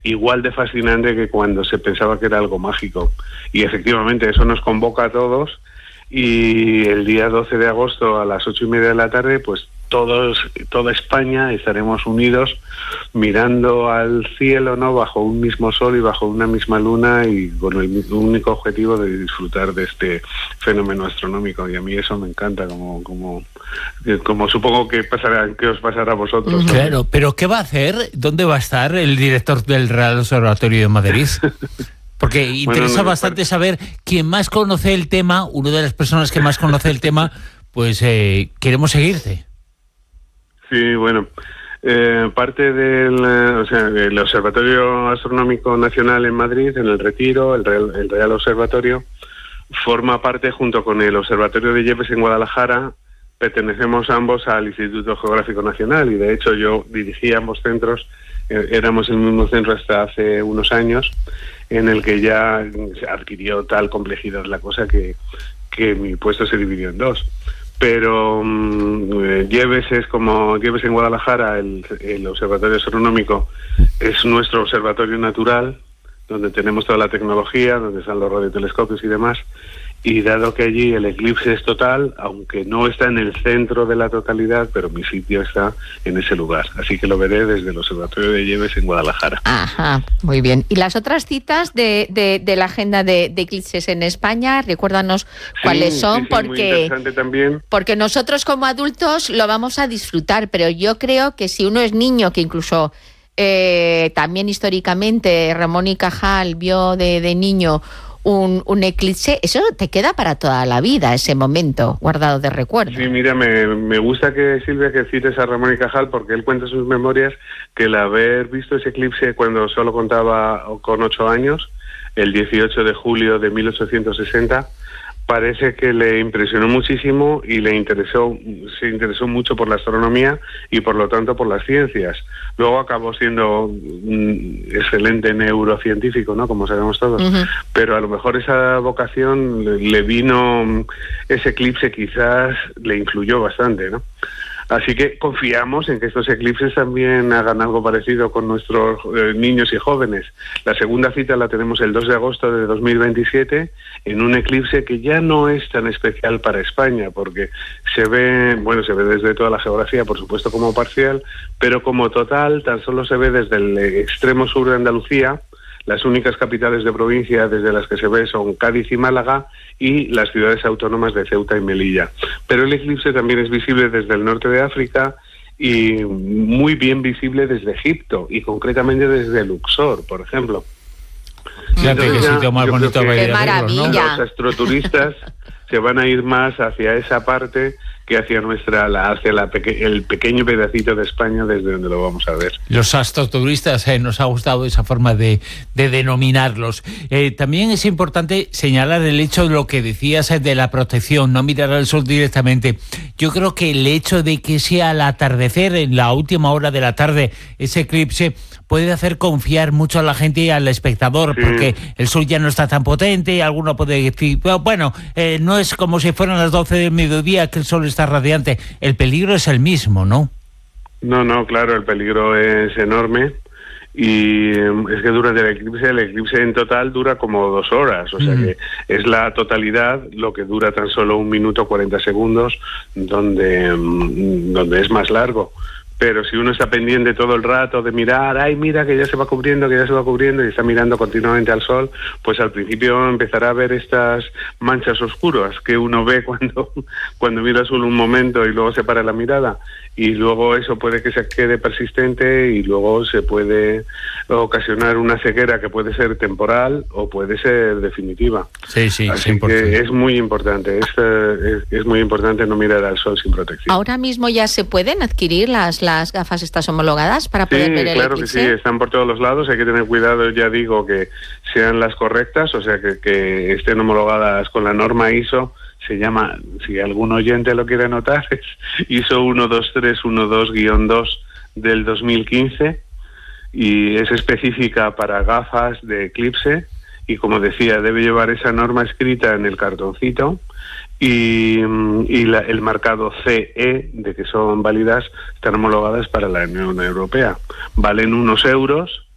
igual de fascinante que cuando se pensaba que era algo mágico. Y efectivamente eso nos convoca a todos, y el día 12 de agosto a las 8:30 de la tarde, pues toda España estaremos unidos mirando al cielo, ¿no?, bajo un mismo sol y bajo una misma luna, y con el único objetivo de disfrutar de este fenómeno astronómico. Y a mí eso me encanta, como supongo que os pasará a vosotros. Claro, pero ¿qué va a hacer? ¿Dónde va a estar el director del Real Observatorio de Madrid? Porque interesa bastante saber quién más conoce el tema, una de las personas que más conoce el tema, pues queremos seguirte. Sí, bueno, parte del Observatorio Astronómico Nacional en Madrid, en el Retiro, el Real Observatorio, forma parte junto con el Observatorio de Yepes en Guadalajara. Pertenecemos ambos al Instituto Geográfico Nacional, y de hecho yo dirigí ambos centros, éramos el mismo centro hasta hace unos años, en el que ya se adquirió tal complejidad la cosa que mi puesto se dividió en dos. Pero Yepes en Guadalajara, el Observatorio Astronómico, es nuestro observatorio natural, donde tenemos toda la tecnología, donde están los radiotelescopios y demás. Y dado que allí el eclipse es total, aunque no está en el centro de la totalidad, pero mi sitio está en ese lugar. Así que lo veré desde el Observatorio de Yepes en Guadalajara. Ajá, muy bien. ¿Y las otras citas de la agenda de eclipses en España? Recuérdanos cuáles son, muy interesante también. Porque nosotros como adultos lo vamos a disfrutar, pero yo creo que si uno es niño, que incluso también históricamente Ramón y Cajal vio de niño un eclipse, eso te queda para toda la vida, ese momento guardado de recuerdo. Sí, mira, me gusta que, Silvia, que cites a Ramón y Cajal, porque él cuenta en sus memorias que el haber visto ese eclipse cuando solo contaba con 8 años, el 18 de julio de 1860, parece que le impresionó muchísimo y se interesó mucho por la astronomía y por lo tanto por las ciencias. Luego acabó siendo un excelente neurocientífico, ¿no?, como sabemos todos. Uh-huh. Pero a lo mejor esa vocación le vino, ese eclipse quizás le influyó bastante, ¿no? Así que confiamos en que estos eclipses también hagan algo parecido con nuestros niños y jóvenes. La segunda cita la tenemos el 2 de agosto de 2027, en un eclipse que ya no es tan especial para España, porque se ve desde toda la geografía, por supuesto, como parcial, pero como total tan solo se ve desde el extremo sur de Andalucía. Las únicas capitales de provincia desde las que se ve son Cádiz y Málaga, y las ciudades autónomas de Ceuta y Melilla. Pero el eclipse también es visible desde el norte de África y muy bien visible desde Egipto, y concretamente desde Luxor, por ejemplo. Fíjate qué sitio más bonito para ir a verlo, ¿no? Los astroturistas se van a ir más hacia esa parte que hacia el pequeño pedacito de España desde donde lo vamos a ver. Los astroturistas, nos ha gustado esa forma de denominarlos. También es importante señalar el hecho de lo que decías de la protección, no mirar al sol directamente. Yo creo que el hecho de que sea al atardecer, en la última hora de la tarde, ese eclipse, puede hacer confiar mucho a la gente y al espectador, sí, porque el sol ya no está tan potente, y alguno puede decir, bueno, no es como si fueran las 12 del mediodía que el sol está radiante. El peligro es el mismo, ¿no? No, claro, el peligro es enorme, y es que durante el eclipse en total dura como 2 horas, o sea que es la totalidad lo que dura tan solo 1 minuto 40 segundos, donde es más largo. Pero si uno está pendiente todo el rato de mirar, ay, mira que ya se va cubriendo, y está mirando continuamente al sol, pues al principio empezará a ver estas manchas oscuras que uno ve cuando mira solo un momento y luego se para la mirada, y luego eso puede que se quede persistente, y luego se puede ocasionar una ceguera que puede ser temporal o puede ser definitiva. Sí, así que es muy importante, es muy importante no mirar al sol sin protección. Ahora mismo ya se pueden adquirir las gafas estas homologadas para poder ver el eclipse. Claro que sí, están por todos los lados. Hay que tener cuidado, ya digo, que sean las correctas, o sea, que estén homologadas con la norma ISO. Se llama, si algún oyente lo quiere anotar, es ISO 12312-2 del 2015, y es específica para gafas de eclipse, y como decía, debe llevar esa norma escrita en el cartoncito, y el marcado CE de que son válidas, están homologadas para la Unión Europea. Valen unos euros,